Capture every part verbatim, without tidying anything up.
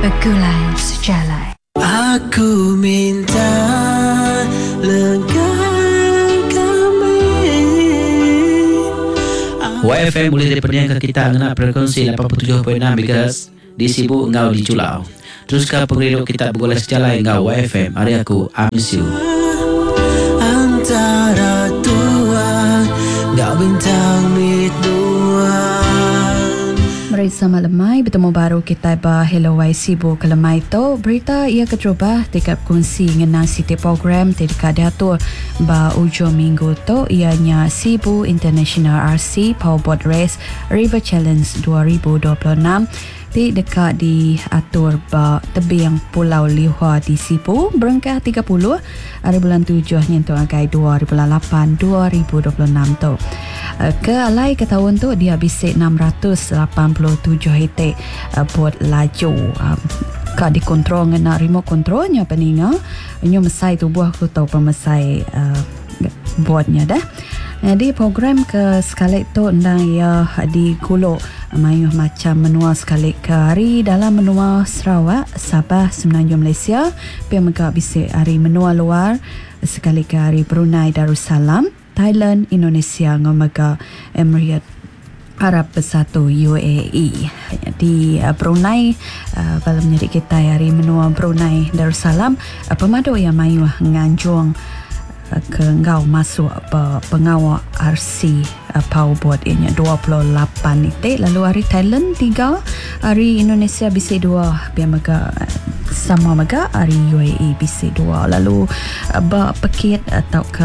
Pergulai sejalan. Aku minta lengan kami. Y F M boleh diperniakan kita mengenai frekuensi lapan puluh tujuh perpuluhan enam megahertz di Sibu engkau di Culau. Teruskan pengeriluk kita bergolai sejalan engkau Y F M. Hari aku I miss you. Antara tua Gak bintang midua. Bersama lemai bertemu baru kita ba Hello Y Sibu ke lemai tu berita ia kecoba dekat kongsi ngenang city program dekat diatur ba ujung minggu tu ianya Sibu International R C Powerboat Race River Challenge dua ribu dua puluh enam di dekat diatur ba tebing Pulau Lihua di Sibu berangkat tiga puluh hari bulan tujuh nyentuh agai dua ribu lapan dua ribu dua puluh enam tu. Ke alai ke tahun tu dia bisik enam ratus lapan puluh tujuh hitik uh, buat laju um, kak dikontrol dengan remote controlnya peninga nyo mesai tubuh aku tahu pemesai uh, buatnya dah. Jadi program ke sekali tu ndang ia di Kulo mayuh macam menua sekali ke hari dalam menua Sarawak, Sabah, Semenanjung Malaysia, pihak megak bisik hari menua luar sekali ke hari Brunei Darussalam, Thailand, Indonesia ngomega Emirat Arab Bersatu U A E. Di uh, Brunei uh, kalau menjadi kita hari menua Brunei Darussalam uh, pemadu yang mayu nganjung uh, ke ngau masuk uh, pengawal R C uh, Powerboat ianya dua puluh lapan itik. Lalu hari Thailand tiga, hari Indonesia bisik dua, biar mega sama mega hari U A E bisik dua. Lalu uh, ba pekit atau ke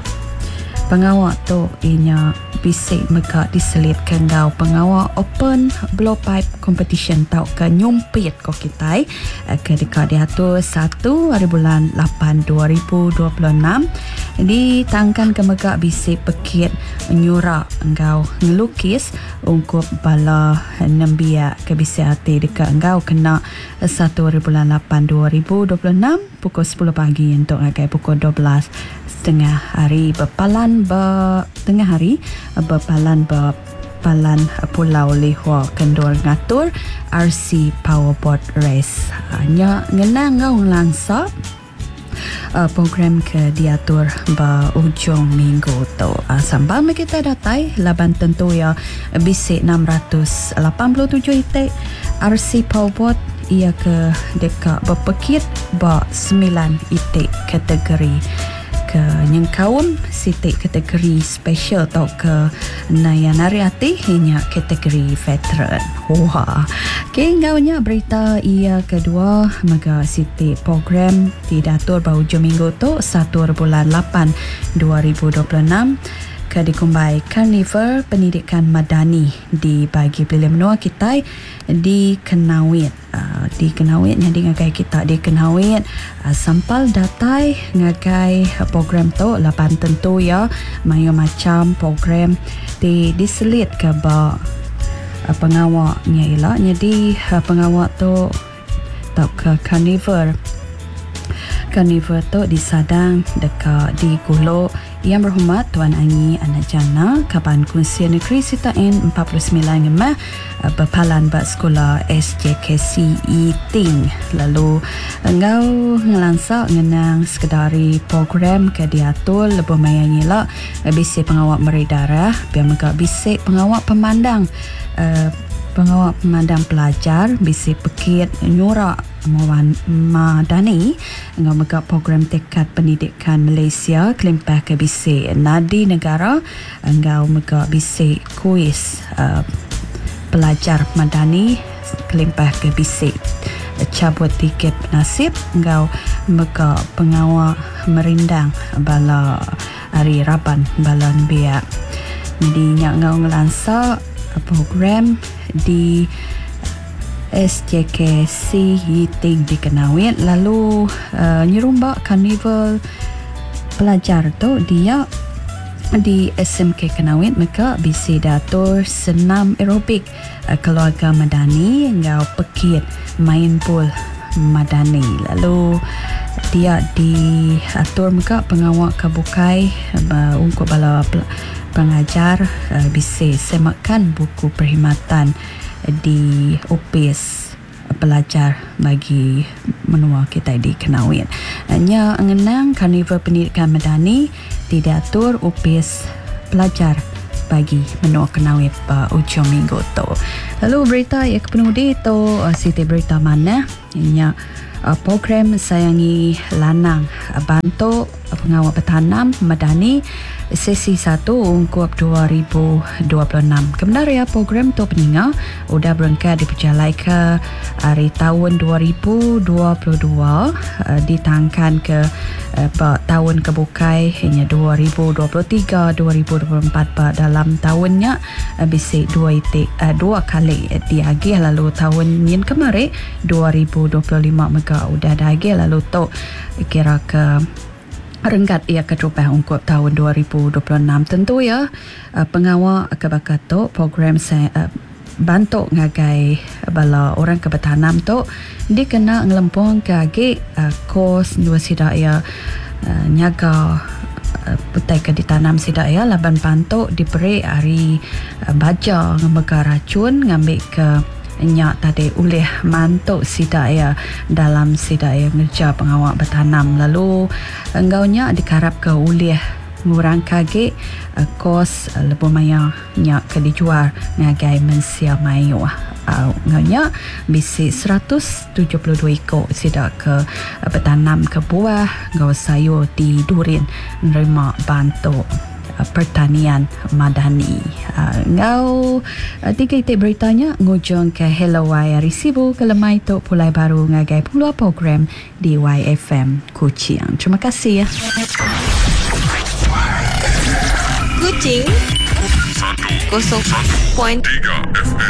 pengawal tu ianya bisik mereka diselit ke ngau pengawal open blow pipe competition tau ke nyumpit ko kita ke dekat diatur satu hari bulan lapan dua ribu dua puluh enam ditangkan ke mereka bisik pekit nyurak ngau ngelukis untuk bala nembia ke bisik hati dekat ngau kena satu hari bulan lapan dua ribu dua puluh enam pukul sepuluh pagi untuk agai pukul dua belas setengah hari berpalan ber tengah hari berpalan berpalan Pulau Lihua kendor ngatur R C Powerboat Race hanya ngenang ngau langsa uh, program ke diatur ba ujung minggu tu uh, sambal kita datai laban tentu ya bisik enam ratus lapan puluh tujuh itik R C Powerboat ia ke dekat berpekit ba sembilan itik kategori ke nyengkaun sitik kategori special atau ke nayanari hati hanya kategori veteran. Wah. Okay, ngaunya berita ia kedua mega sitik program didatur bau hujung minggu tu satu bulan lapan dua ribu dua puluh enam ke dikumbai Carnival Pendidikan Madani di bagi pilih menua kita di Kenawit. Uh, di Kenawit jadi ngagai kita di Kenawit uh, sampal datai ngagai program tu lapan tentu ya mayu macam program di diselit ke ba uh, pengawaknya ialah jadi uh, pengawak tu tau ke Carnival Carnival tu disadang dekat di Kulo. Yang berhormat Tuan Angi Anak Jana Kaban Kunsia Negeri Sitain empat puluh sembilan Ngemah berpalan bak sekolah S J K C E Ting. Lalu engkau ngelansak ngenang sekedari program ke diatur lebih mayangi lah bisik pengawak meridara biar mereka bisik pengawak pemandang uh, pengawak pemandang pelajar bisik pekit nyurak Mawan Madani engkau mega program tekad pendidikan Malaysia kelimpah ke bisik nadi negara engkau mega bisik kuis uh, pelajar Madani kelimpah ke bisik cabut tiket nasib engkau mega pengawal merindang bala hari Raban bala biak jadi nyak engkau ngelansak program di S J K C Yiting di Kenawit. Lalu uh, nyerumbak Carnival pelajar tu dia di S M K Kenawit mereka bisi datur senam aerobik uh, keluarga Madani engkau pekit main pool Madani. Lalu dia diatur mereka pengawak kabukai uh, untuk bala pengajar uh, bisi semakan buku perkhidmatan di Opis pelajar bagi menua kita di Kenawin. Nya ngenang Karnival Pendidikan Madani tidak atur upis pelajar bagi menua Kenawin pa ujung minggu tu. Lalu berita yang kepenudi tu uh, Siti berita mana? Nya uh, program Sayangi Lanang uh, bantu uh, pengawal bertanam Madani sesi satu ungkup dua ribu dua puluh enam. Kebenaran program tu peninga sudah berangkat diperjalai ke hari tahun dua ribu dua puluh dua uh, ditangkan ke uh, tahun kebukai hingga dua ribu dua puluh tiga dua ribu dua puluh empat pa dalam tahunnya uh, bisik dua itik uh, dua kali diagih. Lalu tahun yang kemarin dua ribu dua puluh lima maka sudah diagih. Lalu tu kira ke renggat ia keterupah ungkup tahun dua ribu dua puluh enam. Tentu ya uh, pengawal kebakat tu program saya uh, bantu ngagai bala orang kebetanam tu dia kena ngelempong ke agi uh, kos dua sida ia uh, nyaga uh, putai ke ditanam sida ia laban bantu diberi hari uh, baja ngambil racun ngambil ke nyak tadi oleh mantuk sida ya dalam sida ya ngerja pengawal bertanam. Lalu engkau nyak dikarap ke oleh ngurang kage uh, kos uh, lebih maya nyak ke dijual ngagai mensia mayu uh, nganya bisi seratus tujuh puluh dua ekor sida ke uh, bertanam ke buah ngau sayur di Durin nerima bantu pertanian Madani. Uh, ngau uh, tiga itik beritanya ngujung ke Hello Y Risibu ke lemai tu pulai baru ngagai puluh program di Y F M Kuching. Terima kasih ya. Kuching kosong tiga F M.